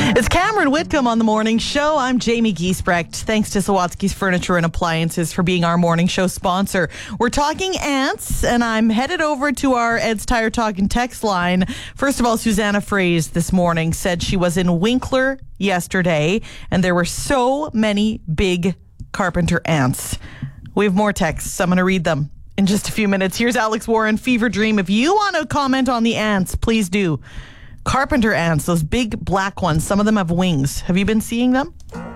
It's Cameron Whitcomb on the morning show. I'm Jamie Giesbrecht. Thanks to Sawatsky's Furniture and Appliances for being our morning show sponsor. We're talking ants, and I'm headed over to our Ed's Tire Talk and text line. First of all, Susanna Fraze this morning said she was in Winkler yesterday, and there were so many big carpenter ants. We have more texts. I'm going to read them in just a few minutes. Here's Alex Warren, Fever Dream. If you want to comment on the ants, please do. Carpenter ants, those big black ones. Some of them have wings. Have you been seeing them?